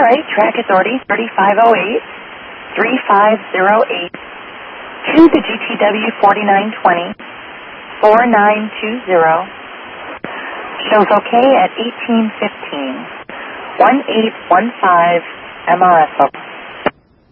right, track authority 3508, 3508 to the GTW 4920, 4920. Shows okay at 1815, 1815 MRS.